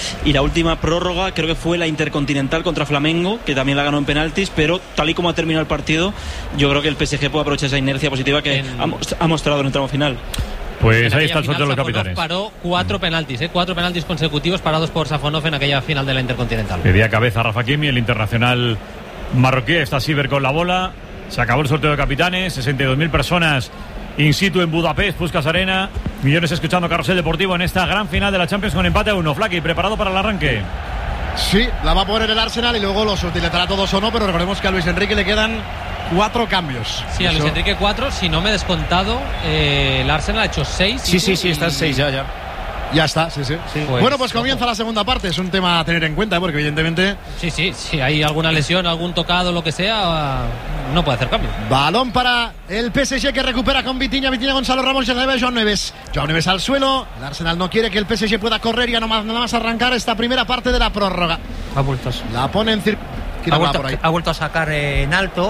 y la última prórroga creo que fue la Intercontinental contra Flamengo, que también la ganó en penaltis, pero tal y como ha terminado el partido, yo creo que el PSG puede aprovechar esa inercia positiva que ha mostrado en el tramo final. Pues ahí está el sorteo de los capitanes. Paró 4 penaltis, 4 penaltis consecutivos parados por Safonov en aquella final de la Intercontinental. Pedía cabeza Rafa Kimi, el internacional marroquí. Está Siver con la bola. Se acabó el sorteo de capitanes. 62.000 personas in situ en Budapest, Puskás Arena. Millones escuchando Carrusel Deportivo en esta gran final de la Champions con empate a 1. Flaky, ¿preparado para el arranque? Sí, la va a poner el Arsenal y luego los utilizará todos o no, pero recordemos que a Luis Enrique le quedan 4 cambios. Sí, a Luis Enrique 4, si no me he descontado, el Arsenal ha hecho 6. Sí, está 6 ya. Ya está, sí. Pues, bueno, pues comienza la segunda parte. Es un tema a tener en cuenta, porque evidentemente... Si hay alguna lesión, algún tocado, lo que sea, no puede hacer cambio. Balón para el PSG que recupera con Vitinha, Gonzalo Ramos, ya sabe Joan Neves. Joan Neves al suelo. El Arsenal no quiere que el PSG pueda correr y ya nada más arrancar esta primera parte de la prórroga. La pone en ha vuelto a sacar en alto.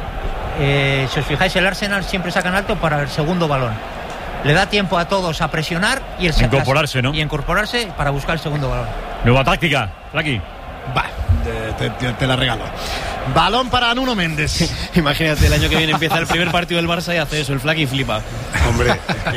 Si os fijáis, el Arsenal siempre saca en alto para el segundo balón. Le da tiempo a todos a presionar y incorporarse, ¿no? Y incorporarse para buscar el segundo balón. Nueva táctica, Flaky. Te la regalo. Balón para Nuno Méndez. Imagínate, el año que viene empieza el primer partido del Barça y hace eso, el Flaky flipa. Hombre,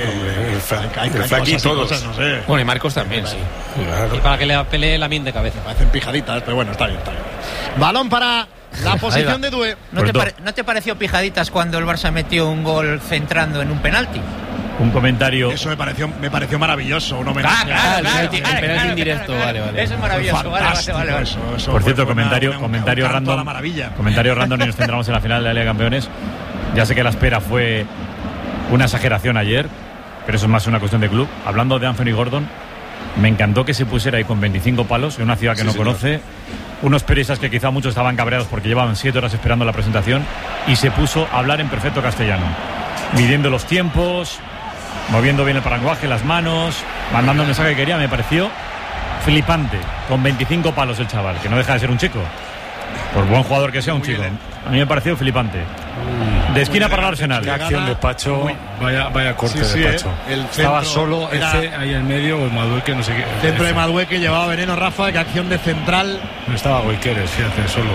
el Flaky todos. No sé. Bueno, y Marcos también, sí. Claro. Y para que le pelee la min de cabeza. Parecen pijaditas, pero bueno, está bien. Balón para la posición de Doué. ¿No te pareció pijaditas cuando el Barça metió un gol centrando en un penalti? Un comentario. Eso me pareció maravilloso. Un homenaje. Claro, penalti indirecto, vale. Eso es maravilloso, vale. Eso por cierto, fue comentario random. Maravilla. Comentario random y nos centramos en la final de la Liga de Campeones. Ya sé que la espera fue una exageración ayer, pero eso es más una cuestión de club. Hablando de Anthony Gordon, me encantó que se pusiera ahí con 25 palos en una ciudad que no conoce. Unos periodistas que quizá muchos estaban cabreados porque llevaban 7 horas esperando la presentación, y se puso a hablar en perfecto castellano, midiendo los tiempos, moviendo bien el paranguaje, las manos, mandando el mensaje que quería. Me pareció flipante, con 25 palos el chaval, que no deja de ser un chico, por buen jugador que sea, un chico. A mí me pareció flipante. De esquina para el Arsenal. Qué acción de Pacho. Vaya corte de Pacho. Estaba solo ahí en medio, o el Madueque, no sé qué. El centro de Madueque llevaba veneno, Rafa. Qué acción de central. No estaba Goikeres, fíjate, solo.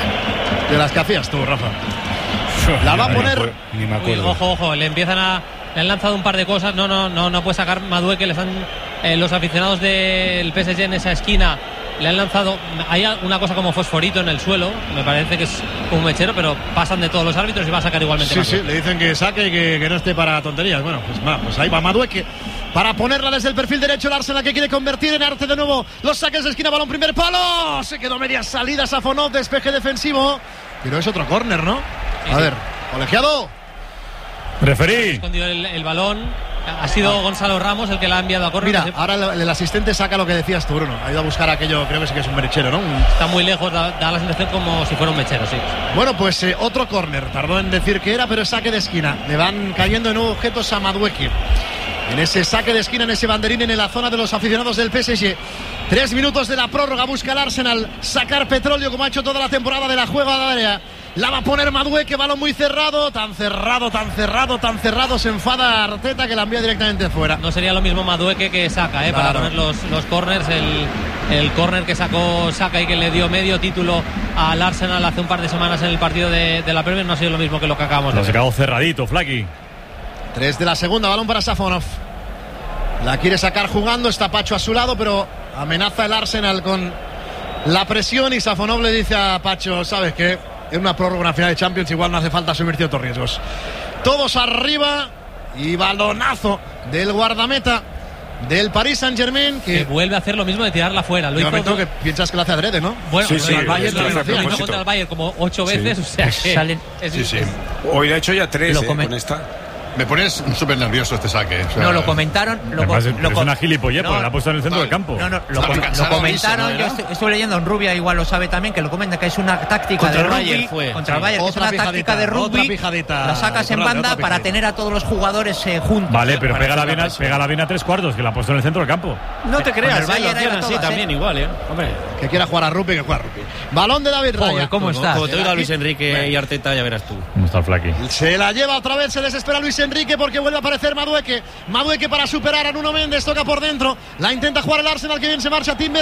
De las que hacías tú, Rafa. La va a poner. Ni me acuerdo. Ojo, le han lanzado un par de cosas. No puede sacar Madueque. Los aficionados del PSG en esa esquina le han lanzado. Hay una cosa como fosforito en el suelo. Me parece que es un mechero, pero pasan de todos los árbitros y va a sacar igualmente. Sí, le dicen que saque y que no esté para tonterías. Bueno, pues ahí va Madueque para ponerla desde el perfil derecho. El Arsenal que quiere convertir en arte de nuevo los saques de esquina. Balón primer palo. Se quedó media salida Safonov, despeje defensivo. Pero es otro córner, ¿no? A ver, colegiado. Referí. Ha escondido el balón. Ha sido Gonzalo Ramos el que la ha enviado a córner. Mira, ahora el asistente saca lo que decías tú, Bruno. Ha ido a buscar aquello, creo que sí que es un mechero, ¿no? Está muy lejos, da la sensación como si fuera un mechero, sí. Bueno, pues otro córner. Tardó en decir que era, pero es saque de esquina. Le van cayendo de nuevo objetos a Madueke. En ese saque de esquina, en ese banderín, en la zona de los aficionados del PSG. 3 minutos de la prórroga. Busca el Arsenal sacar petróleo como ha hecho toda la temporada de la juega de área. La va a poner Madueke, balón muy cerrado. Tan cerrado. Se enfada Arteta, que la envía directamente fuera. No sería lo mismo Madueke que Saka, claro, para poner los corners. El córner que sacó Saka y que le dio medio título al Arsenal hace un par de semanas en el partido de la Premier no ha sido lo mismo que lo que acabamos de ver. Lo ha sacado cerradito, Flaky. 3 de la segunda, balón para Safonov. La quiere sacar jugando, está Pacho a su lado, pero amenaza el Arsenal con la presión y Safonov le dice a Pacho, ¿sabes qué? En una prórroga, una final de Champions, igual no hace falta asumir ciertos riesgos. Todos arriba y balonazo del guardameta del Paris Saint-Germain que vuelve a hacer lo mismo de tirarla fuera. Lo hizo que piensas que lo hace adrede, ¿no? Bueno, sí, el Bayern lo hizo contra el Bayern como 8 veces, o sea que salen. Sí. Hoy le ha hecho ya 3 con esta. Me pones súper nervioso este saque. O sea, no, lo comentaron. Es una gilipollez, porque la ha puesto en el centro del campo. Lo comentaron. Yo estoy leyendo en Rubia, igual lo sabe también, que lo comenta que es una táctica de rugby. Contra el Bayern, que es una táctica de rugby. La sacas en banda para tener a todos los jugadores juntos. Vale, pero pégala bien a 3/4, que la ha puesto en el centro del campo. No te creas, el Bayern lo hacían así también igual, Hombre. Que quiera jugar a rugby, que juega a rugby. Balón de David Raya. ¿Cómo está? Como te oiga Luis Enrique y Arteta, ya verás tú. ¿Cómo está el Flaky? Se la lleva otra vez, se desespera Luis Enrique porque vuelve a aparecer Madueke para superar a Nuno Méndez, toca por dentro, la intenta jugar el Arsenal, que bien se marcha Timber.